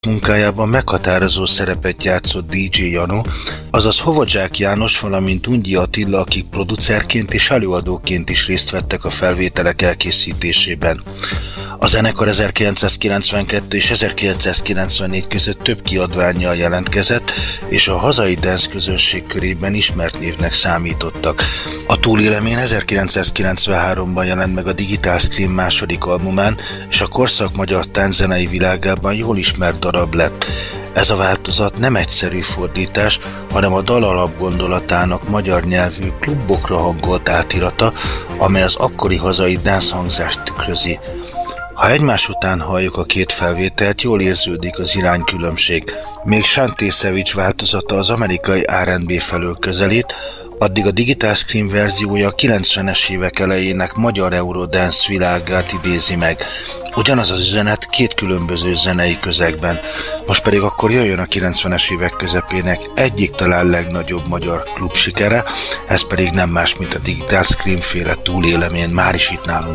munkájában meghatározó szerepet játszott DJ Janó, azaz Hovadzsák János, valamint Ungyi Attila, akik producerként és előadóként is részt vettek a felvételek elkészítésében. A zenekar 1992 és 1994 között több kiadvánnyal jelentkezett, és a hazai dance közönség körében ismert névnek számítottak. A Túlélemény 1993-ban jelent meg a Digitál Scream második albumán, és a korszak magyar tánczenei világában jól ismert darab lett. Ez a változat nem egyszerű fordítás, hanem a dal alapgondolatának magyar nyelvű klubokra hangolt átirata, amely az akkori hazai dance hangzást tükrözi. Ha egymás után halljuk a két felvételt, jól érződik az iránykülönbség. Még Shanté változata az amerikai R&B felől közelít, addig a Digitál Scream verziója a 90-es évek elejének magyar Eurodance világát idézi meg. Ugyanaz az üzenet két különböző zenei közegben. Most pedig akkor jöjjön a 90-es évek közepének egyik talán legnagyobb magyar klub sikere, ez pedig nem más, mint a Digitál Scream féle Túlélemény, már is itt nálunk